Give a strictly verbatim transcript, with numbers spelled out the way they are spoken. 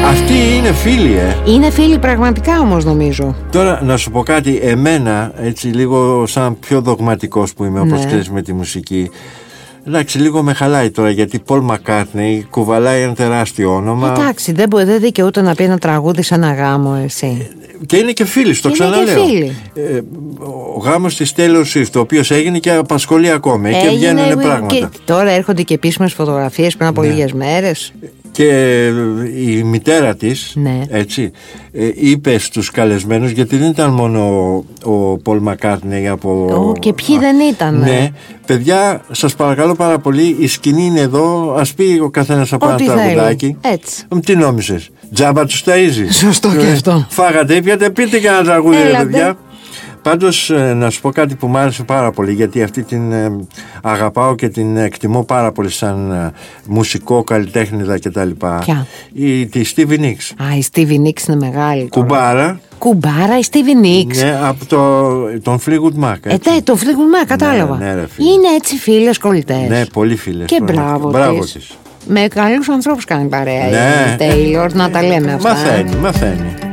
Αυτή είναι φίλη, ε. Είναι φίλη πραγματικά όμως, νομίζω. Τώρα να σου πω κάτι, εμένα, έτσι λίγο σαν πιο δογματικός που είμαι, όπως Ναι. ξέρεις, με τη μουσική. Εντάξει, λίγο με χαλάει τώρα, γιατί Paul McCartney κουβαλάει ένα τεράστιο όνομα. Εντάξει, δεν, μπο- δεν δικαιούται να πει ένα τραγούδι σε ένα γάμο, εσύ. Και είναι και φίλοι, το Είναι ξαναλέω. και φίλοι. Ε, ο γάμος της Taylor Swift, ο οποίος έγινε και απασχολεί ακόμη και Έγινε, βγαίνουν πράγματα. και τώρα έρχονται και επίσημες φωτογραφίες πριν από Ναι. λίγες μέρες. Και η μητέρα της, Ναι. έτσι, ε, είπε στους καλεσμένους, γιατί δεν ήταν μόνο ο, ο Paul McCartney από... Ω, και ποιοι δεν ήταν. Ναι, παιδιά, σας παρακαλώ πάρα πολύ, η σκηνή είναι εδώ, ας πει ο καθένας από ένα Ό,τι θέλει. τραγουδάκι. Έτσι. Μ, τι νόμισες, τζάμπα τους ταΐζει. Σωστό και Ε, αυτό. Φάγατε, ήπιατε, πείτε και ένα τραγούδι, ρε Έλατε. παιδιά. Πάντως, ε, να σου πω κάτι που μου άρεσε πάρα πολύ, γιατί αυτή την ε, αγαπάω και την εκτιμώ πάρα πολύ σαν ε, μουσικό, καλλιτέχνηδα κτλ. Ποια? Η, τη Stevie Nicks. Α, η Stevie Nicks είναι μεγάλη. τώρα. Κουμπάρα. Κουμπάρα, η Stevie Nicks. Ναι, από το, τον Fleetwood Mac. Ε, έτσι. τε, το Fleetwood Mac, κατάλαβα. Ναι, ναι, ρε φίλε. Είναι έτσι φίλες κολλητές. Ναι, πολύ φίλες. Και πραγματικά. μπράβο, Μπράβο της. της. Με καλούς ανθρώπους κάνει παρέα Ναι. η Taylor, να τα λέμε αυτά. Μαθαίνει, μαθαίνει.